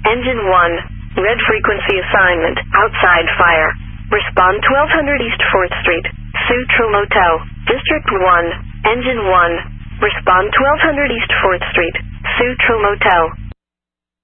Engine 1, red frequency assignment, outside fire. Respond 1200 East 4th Street, Sutro Motel, District 1, Engine 1. Respond 1200 East 4th Street, Sutro Motel.